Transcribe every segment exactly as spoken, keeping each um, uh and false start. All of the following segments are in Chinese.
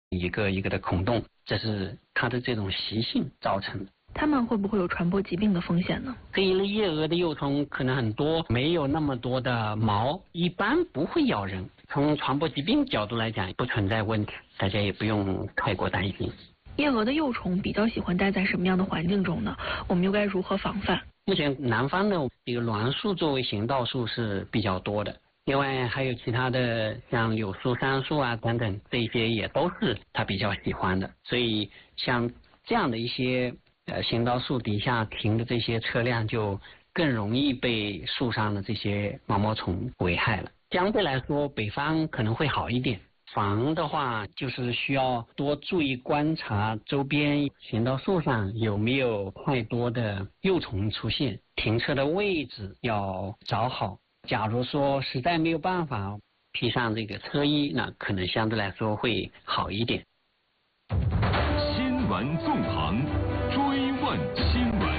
一个一个的孔洞，这是它的这种习性造成的。 它们会不会有传播疾病的风险呢？ 这一类夜蛾的幼虫可能很多，没有那么多的毛，一般不会咬人。从传播疾病角度来讲，不存在问题，大家也不用太过担心。 夜蛾的幼虫比较喜欢待在什么样的环境中呢？我们又该如何防范？ 目前南方的这个栾树作为行道树是比较多的，另外还有其他的像柳树、杉树啊等等，这些也都是它比较喜欢的。所以像这样的一些呃行道树底下停的这些车辆，就更容易被树上的这些毛毛虫危害了。相对来说，北方可能会好一点。防的话，就是需要多注意观察周边行道树上有没有太多的幼虫出现，停车的位置要找好。假如说实在没有办法披上这个车衣，那可能相对来说会好一点。 新闻纵横，追问新闻。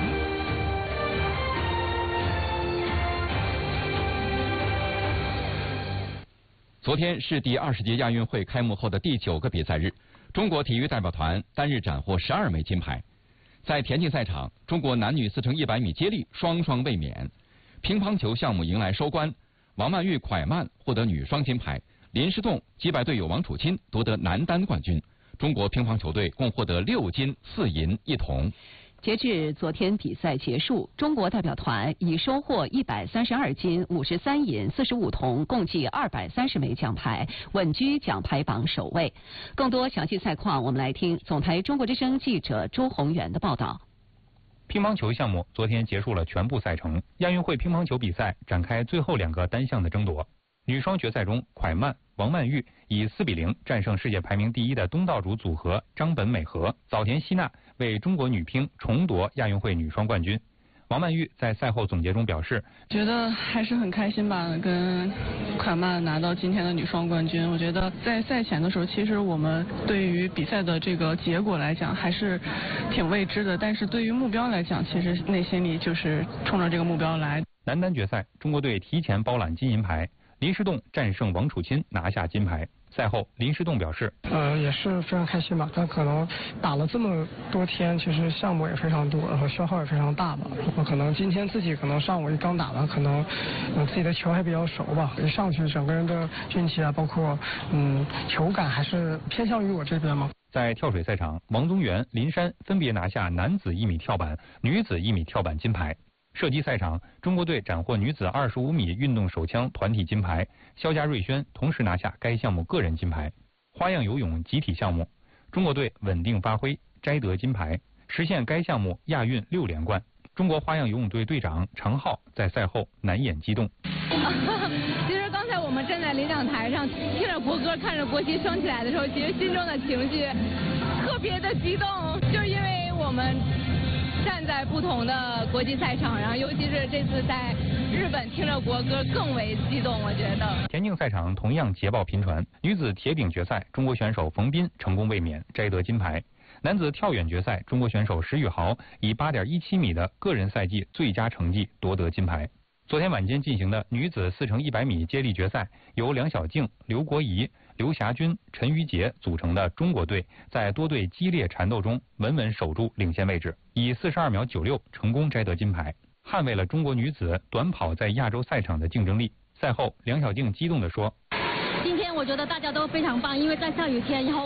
昨天是第二十届亚运会开幕后的第九个比赛日，中国体育代表团单日斩获十二枚金牌。在田径赛场，中国男女四乘一百米接力双双卫冕，乒乓球项目迎来收官，王曼玉、蒯曼获得女双金牌，林诗栋击败队友王楚钦夺得男单冠军。中国乒乓球队共获得六金四银一铜。 截至昨天比赛结束，中国代表团已收获一百三十二金、五十三银、四十五铜，共计二百三十枚奖牌，稳居奖牌榜首位。更多详细赛况，我们来听总台中国之声记者周宏元的报道。 乒乓球项目昨天结束了全部赛程，亚运会乒乓球比赛展开最后两个单项的争夺。女双决赛中，蒯曼、王曼玉以四比零战胜世界排名第一的东道主组合张本美和、早田希娜，为中国女乒重夺亚运会女双冠军。王曼玉在赛后总结中表示， 觉得还是很开心吧，跟蒯曼拿到今天的女双冠军。我觉得在赛前的时候，其实我们对于比赛的这个结果来讲还是挺未知的，但是对于目标来讲，其实内心里就是冲着这个目标来。 男单决赛，中国队提前包揽金银牌，林诗栋战胜王楚钦拿下金牌。赛后，林诗栋表示， 呃，也是非常开心吧。但可能打了这么多天，其实项目也非常多，然后消耗也非常大吧。然后可能今天自己可能上午一刚打完，可能嗯自己的球还比较熟吧，一上去整个人的运气啊，包括嗯球感还是偏向于我这边嘛。 在跳水赛场，王宗源、林珊分别拿下男子一米跳板、女子一米跳板金牌。射击赛场，中国队斩获女子二十五米运动手枪团体金牌，肖家瑞轩同时拿下该项目个人金牌。花样游泳集体项目，中国队稳定发挥，摘得金牌，实现该项目亚运六连冠。中国花样游泳队队长常浩在赛后难掩激动。 其实刚才我们站在领奖台上，听着国歌，看着国旗升起来的时候，其实心中的情绪特别的激动，就是因为我们站在不同的国际赛场，然后尤其是这次在日本听着国歌更为激动，我觉得。 田径赛场同样捷报频传，女子铁饼决赛，中国选手冯彬成功卫冕，摘得金牌。男子跳远决赛，中国选手石宇豪以 八点一七米的个人赛季最佳成绩夺得金牌。昨天晚间进行的女子四乘一百米接力决赛，由梁晓静、刘国怡、刘霞军、陈瑜杰组成的中国队，在多队激烈缠斗中稳稳守住领先位置，以四十二秒九六成功摘得金牌，捍卫了中国女子短跑在亚洲赛场的竞争力。赛后，梁晓静激动地说：“ 今天我觉得大家都非常棒，因为在下雨天，然后